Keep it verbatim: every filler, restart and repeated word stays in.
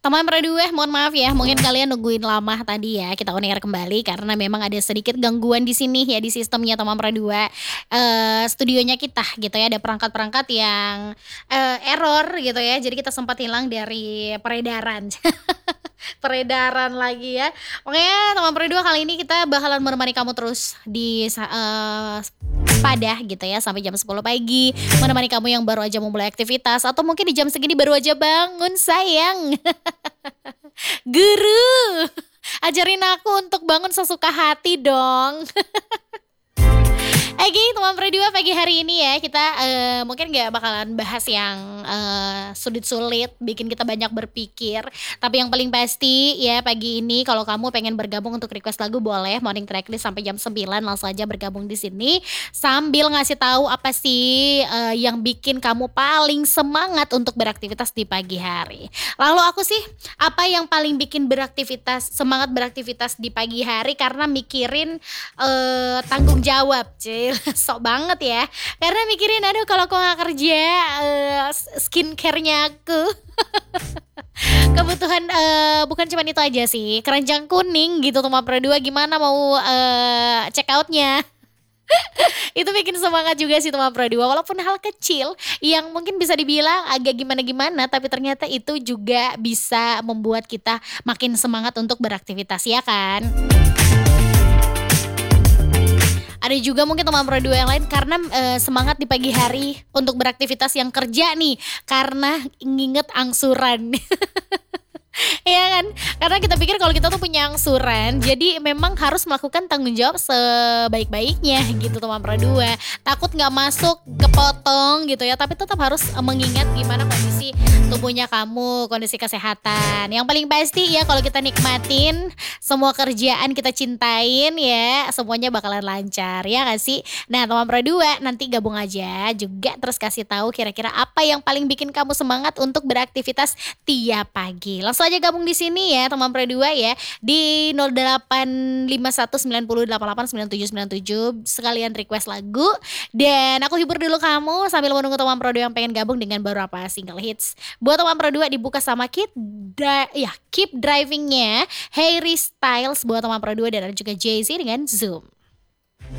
Teman berdua, mohon maaf ya, mungkin kalian nungguin lama tadi ya, kita on air kembali karena memang ada sedikit gangguan di sini ya di sistemnya teman berdua, eee, studionya kita gitu ya, ada perangkat-perangkat yang, eee, error gitu ya, jadi kita sempat hilang dari peredaran. Peredaran lagi ya. Oke, teman berdua kali ini kita bakalan menemani kamu terus di sa eee, sepadah gitu ya sampai jam sepuluh pagi, menemani kamu yang baru aja memulai aktivitas atau mungkin di jam segini baru aja bangun sayang. Guru, ajarin aku untuk bangun sesuka hati dong. Oke, teman berdua pagi hari ini ya kita, eee, mungkin nggak bakalan bahas yang, eee, sulit-sulit, bikin kita banyak berpikir. Tapi yang paling pasti ya pagi ini kalau kamu pengen bergabung untuk request lagu boleh, morning tracklist sampai jam sembilan langsung aja bergabung di sini, sambil ngasih tahu apa sih, eee, yang bikin kamu paling semangat untuk beraktivitas di pagi hari. Lalu aku sih, apa yang paling bikin beraktivitas semangat beraktivitas di pagi hari karena mikirin, eee, tanggung jawab, cil sok banget ya. Karena mikirin, aduh kalau aku nggak kerja, eee, s skincare-nya aku. Kebutuhan, eee, bukan cuman itu aja sih, keranjang kuning gitu teman berdua gimana mau, eee, check out-nya. Itu bikin semangat juga sih teman berdua, walaupun hal kecil yang mungkin bisa dibilang agak gimana-gimana, tapi ternyata itu juga bisa membuat kita makin semangat untuk beraktivitas, ya kan? Ada juga mungkin teman berdua yang lain karena, eee, semangat di pagi hari untuk beraktivitas yang kerja nih, karena nginget angsuran. Iya kan? Karena kita pikir kalau kita tuh punya angsuran, jadi memang harus melakukan tanggung jawab sebaik-baiknya gitu teman berdua. Takut nggak masuk, kepotong gitu ya, tapi tetap harus, eee, mengingat gimana kondisi tubuhnya kamu, kondisi kesehatan. Yang paling pasti ya kalau kita nikmatin, semua kerjaan kita cintain ya, semuanya bakalan lancar, ya nggak sih? Nah teman berdua, nanti gabung aja juga terus kasih tahu kira-kira apa yang paling bikin kamu semangat untuk beraktivitas tiap pagi. Langsung aja gabung di sini ya teman berdua ya, di nol delapan lima satu sembilan nol delapan delapan sembilan tujuh sembilan tujuh sekalian request lagu, dan aku hibur dulu kamu sambil menunggu teman berdua yang pengen gabung dengan beberapa single hits. Buat teman berdua dibuka sama Kid da ya Keep Driving-nya Harry Styles buat teman berdua dan ada juga Jay-Z dengan Zoom.